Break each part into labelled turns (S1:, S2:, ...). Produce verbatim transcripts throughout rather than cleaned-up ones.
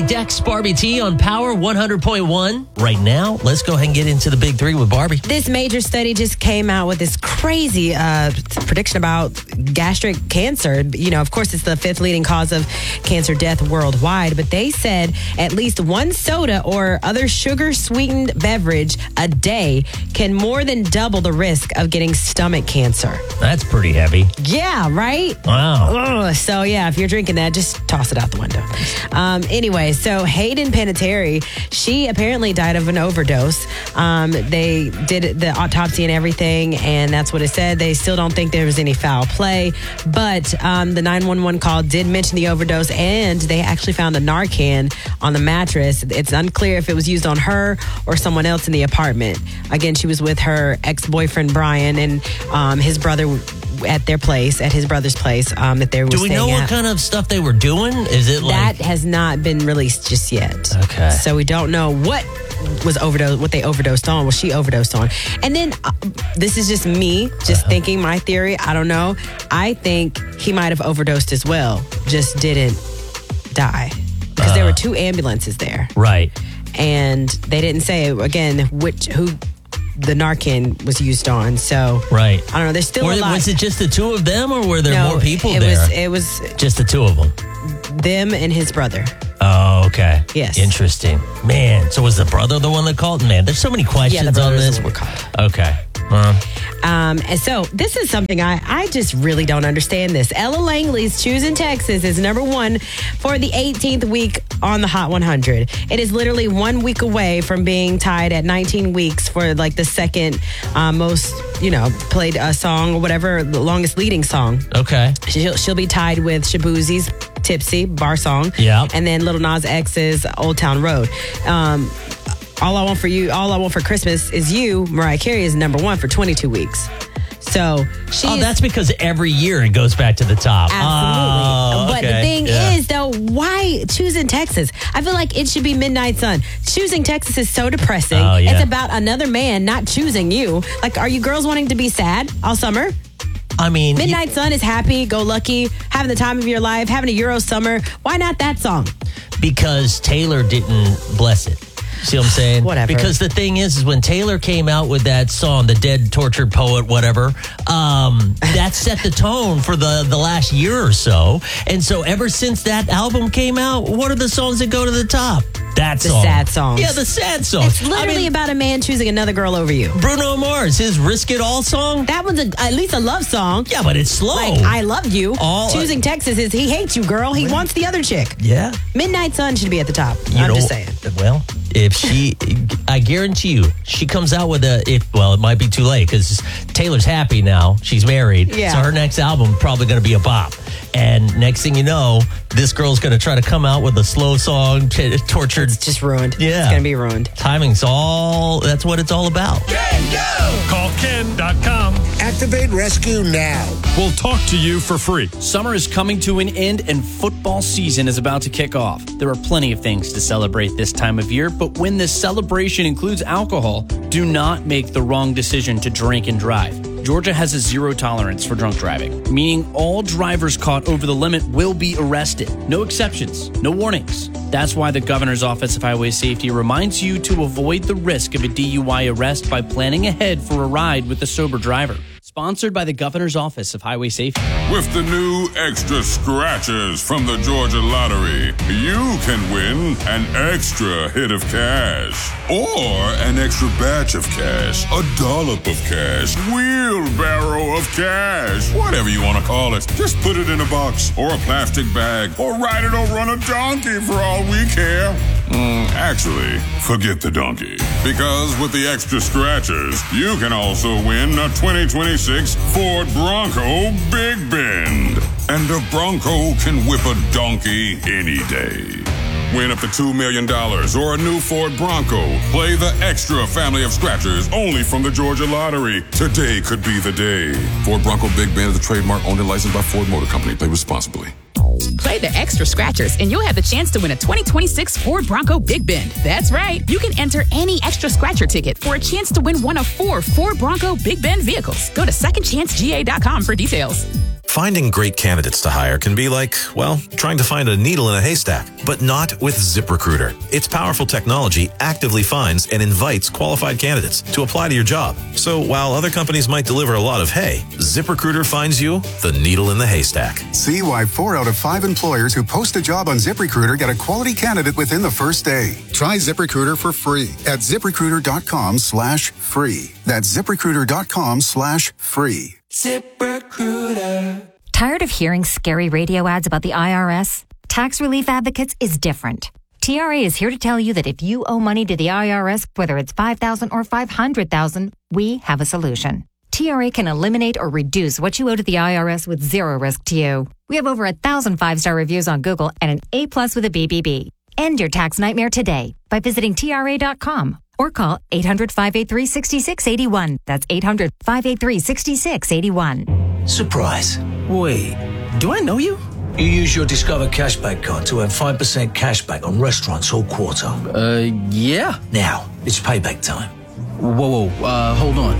S1: Dex, Barbie T on Power one hundred point one. Right now, let's go ahead and get into the big three with Barbie.
S2: This major study just came out with this crazy uh, prediction about gastric cancer. You know, of course, it's the fifth leading cause of cancer death worldwide, but they said at least one soda or other sugar-sweetened beverage a day can more than double the risk of getting stomach cancer.
S1: That's pretty heavy.
S2: Yeah, right?
S1: Wow.
S2: Ugh. So, yeah, if you're drinking that, just toss it out the window. Um, anyway, so Hayden Panettiere, she apparently died of an overdose. Um, they did the autopsy and everything, and that's what it said. They still don't think there was any foul play, but um, the nine one one call did mention the overdose, and they actually found the Narcan on the mattress. It's unclear if it was used on her or someone else in the apartment. Again, she was with her ex-boyfriend, Brian, and um, his brother at their place, at his brother's place um, that they were
S1: Do we
S2: staying
S1: know what
S2: at.
S1: kind of stuff they were doing? Is it like...
S2: That has not been released just yet.
S1: Okay.
S2: So we don't know what was overdose, what they overdosed on, what she overdosed on. And then uh, this is just me, just uh-huh. thinking my theory. I don't know. I think he might have overdosed as well, just didn't die. Because uh, there were two ambulances there.
S1: Right.
S2: And they didn't say, again, which who the Narcan was used on. So,
S1: right.
S2: I don't know. There's still
S1: were,
S2: a lot.
S1: Was it just the two of them, or were there
S2: no,
S1: more people
S2: it
S1: there?
S2: Was, it was
S1: just the two of them.
S2: Them and his brother.
S1: Oh, okay.
S2: Yes.
S1: Interesting. Man, so was the brother the one that called? Man, there's so many questions
S2: yeah, the
S1: on this.
S2: The one called.
S1: Okay. Uh,
S2: um, and so this is something I, I just really don't understand this. Ella Langley's Choosing Texas is number one for the eighteenth week on the Hot one hundred. It is literally one week away from being tied at nineteen weeks for like the second uh, most, you know, played a song or whatever, the longest leading song.
S1: Okay.
S2: She'll, she'll be tied with Shabuzi's Tipsy, bar song.
S1: Yeah.
S2: And then Lil Nas X's Old Town Road. Um, All I Want for You, All I Want for Christmas Is You, Mariah Carey is number one for twenty-two weeks. So she.
S1: Oh, that's because every year it goes back to the top.
S2: Absolutely.
S1: Oh,
S2: but
S1: okay.
S2: the thing
S1: yeah.
S2: is, though, why Choosing Texas? I feel like it should be Midnight Sun. Choosing Texas is so depressing.
S1: Oh, yeah.
S2: It's about another man not choosing you. Like, are you girls wanting to be sad all summer?
S1: I mean,
S2: Midnight you, Sun is happy, go lucky, having the time of your life, having a Euro summer. Why not that song?
S1: Because Taylor didn't bless it. See what I'm saying?
S2: Whatever.
S1: Because the thing is, is when Taylor came out with that song, The Dead Tortured Poet, whatever, um, that set the tone for the, the last year or so. And so ever since that album came out, what are the songs that go to the top? That
S2: the
S1: song.
S2: The sad songs.
S1: Yeah, the sad songs.
S2: It's literally I mean, about a man choosing another girl over you.
S1: Bruno Mars, his Risk It All song.
S2: That was a, at least a love song.
S1: Yeah, but it's slow.
S2: Like, I love you.
S1: All,
S2: choosing Texas is he hates you, girl. He wants the other chick.
S1: Yeah.
S2: Midnight Sun should be at the top.
S1: You
S2: I'm
S1: know,
S2: just saying.
S1: Well, if she, I guarantee you, she comes out with a, if, well, it might be too late because Taylor's happy now. She's married.
S2: Yeah.
S1: So her next album probably going to be a bop. And next thing you know, this girl's going to try to come out with a slow song, t- tortured.
S2: It's just ruined.
S1: Yeah.
S2: It's going to be ruined.
S1: Timing's all, that's what it's all about.
S3: Ken, go! Call Ken dot com.
S4: Activate Rescue now.
S3: We'll talk to you for free.
S5: Summer is coming to an end and football season is about to kick off. There are plenty of things to celebrate this time of year, but when this celebration includes alcohol, do not make the wrong decision to drink and drive. Georgia has a zero tolerance for drunk driving, meaning all drivers caught over the limit will be arrested. No exceptions, no warnings. That's why the Governor's Office of Highway Safety reminds you to avoid the risk of a D U I arrest by planning ahead for a ride with a sober driver. Sponsored by the Governor's Office of Highway Safety.
S6: With the new extra scratchers from the Georgia Lottery, you can win an extra hit of cash. Or an extra batch of cash, a dollop of cash, wheelbarrow of cash, whatever you want to call it. Just put it in a box or a plastic bag or ride it over on a donkey for all we care. Mm, actually, forget the donkey. Because with the extra scratchers, you can also win a twenty twenty-six Ford Bronco Big Bend. And a Bronco can whip a donkey any day. Win up to two million dollars or a new Ford Bronco. Play the extra family of scratchers only from the Georgia Lottery. Today could be the day.
S7: Ford Bronco Big Bend is a trademark owned and licensed by Ford Motor Company. Play responsibly.
S8: Play the extra scratchers and you'll have the chance to win a twenty twenty-six Ford Bronco Big Bend. That's right. You can enter any extra scratcher ticket for a chance to win one of four Ford Bronco Big Bend vehicles. Go to second chance G A dot com for details.
S9: Finding great candidates to hire can be like, well, trying to find a needle in a haystack, but not with ZipRecruiter. Its powerful technology actively finds and invites qualified candidates to apply to your job. So while other companies might deliver a lot of hay, ZipRecruiter finds you the needle in the haystack.
S10: See why four out of five employers who post a job on ZipRecruiter get a quality candidate within the first day. Try ZipRecruiter for free at ZipRecruiter.com slash free. That's ZipRecruiter.com slash free.
S11: ZipRecruiter. Tired of hearing scary radio ads about the I R S? Tax Relief Advocates is different. T R A is here to tell you that if you owe money to the I R S, whether it's five thousand dollars or five hundred thousand dollars, we have a solution. T R A can eliminate or reduce what you owe to the I R S with zero risk to you. We have over a thousand five-star reviews on Google and an A plus with a B B B. End your tax nightmare today by visiting T R A dot com or call eight hundred, five eight three, six six eight one. That's eight hundred, five eight three, six six eight one.
S12: Surprise. Wait, do I know you? You use your Discover Cashback card to earn five percent cashback on restaurants all quarter.
S5: Uh, yeah.
S12: Now, it's payback time.
S5: Whoa, whoa, uh, hold on.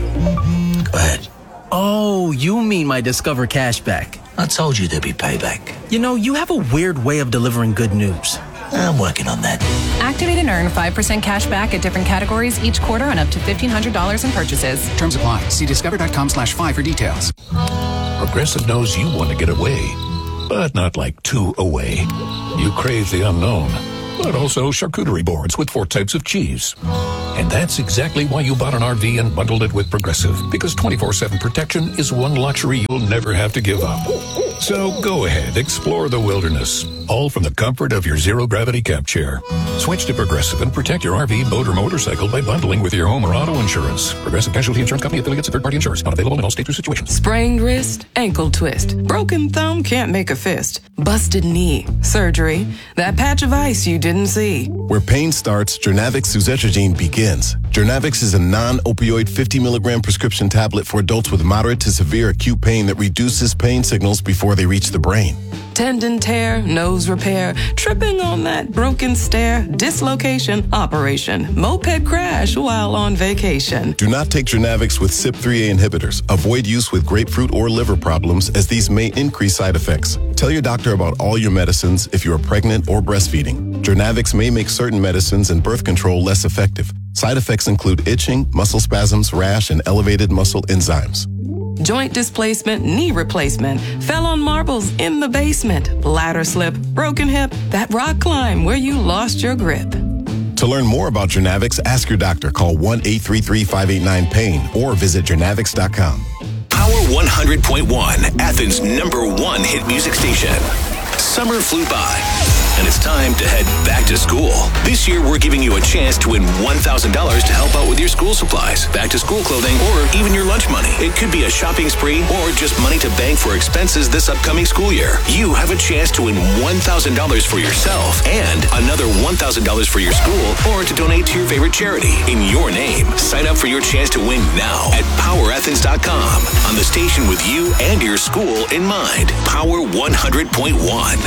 S12: Go ahead.
S5: Oh, you mean my Discover Cashback.
S12: I told you there'd be payback.
S5: You know, you have a weird way of delivering good news.
S12: I'm working on that.
S13: Activate and earn five percent cash back at different categories each quarter on up to fifteen hundred dollars in purchases.
S14: Terms apply. See discover.com slash five for details.
S15: Progressive knows you want to get away, but not like two away. You crave the unknown, but also charcuterie boards with four types of cheese. And that's exactly why you bought an R V and bundled it with Progressive, because twenty-four seven protection is one luxury you'll never have to give up. So go ahead, explore the wilderness, all from the comfort of your zero-gravity camp chair. Switch to Progressive and protect your R V, boat, or motorcycle by bundling with your home or auto insurance. Progressive Casualty Insurance Company, affiliates, and third-party insurers. Not available in all states or situations.
S16: Sprained wrist, ankle twist, broken thumb, can't make a fist, busted knee, surgery, that patch of ice you didn't see.
S17: Where pain starts, Jernavix suzetrigine begins. Jernavix is a non-opioid fifty milligram prescription tablet for adults with moderate to severe acute pain that reduces pain signals before they reach the brain.
S16: Tendon tear, nose repair, tripping on that broken stair, dislocation, operation, moped crash while on vacation.
S17: Do not take Jernavix with C Y P three A inhibitors. Avoid use with grapefruit or liver problems, as these may increase side effects. Tell your doctor about all your medicines if you are pregnant or breastfeeding. Jernavix may make certain medicines and birth control less effective. Side effects include itching, muscle spasms, rash, and elevated muscle enzymes.
S16: Joint displacement, knee replacement, fell on marbles in the basement, ladder slip, broken hip, that rock climb where you lost your grip.
S17: To learn more about Jernavix, ask your doctor. Call one eight three three, five eight nine, pain or visit jernavix dot com.
S18: Power one hundred point one, Athens' number one hit music station. Summer flew by, and it's time to head back to school. This year, we're giving you a chance to win one thousand dollars to help out with your school supplies, back to school clothing, or even your lunch money. It could be a shopping spree or just money to bank for expenses this upcoming school year. You have a chance to win one thousand dollars for yourself and another one thousand dollars for your school or to donate to your favorite charity in your name. Sign up for your chance to win now at power athens dot com on the station with you and your school in mind. Power one hundred point one.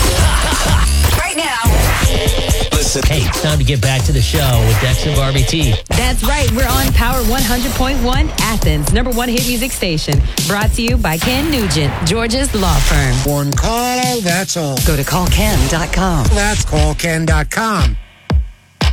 S11: Right now.
S1: Listen. Hey, it's time to get back to the show with Dex and Barbie T.
S2: That's right. We're on Power one hundred point one, Athens' number one hit music station. Brought to you by Ken Nugent, Georgia's law firm.
S4: One call, that's all.
S11: Go to call ken dot com.
S4: That's call ken dot com.